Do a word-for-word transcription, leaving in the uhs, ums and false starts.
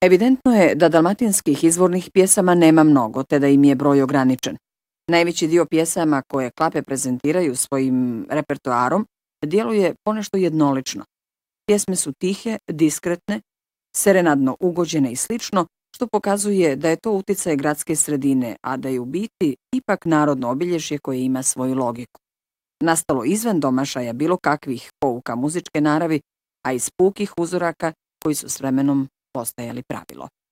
Evidentno je da dalmatinskih izvornih pjesama nema mnogo, te da im je broj ograničen. Najveći dio pjesama koje klape prezentiraju svojim repertoarom djeluje ponešto jednolično. Pjesme su tihe, diskretne, serenadno ugođene i slično, što pokazuje da je to uticaj gradske sredine, a da je u biti ipak narodno obilježje koje ima svoju logiku. Nastalo izvan domašaja bilo kakvih pouka muzičke naravi, a iz pukih uzoraka koji su s vremenom postajali pravilo.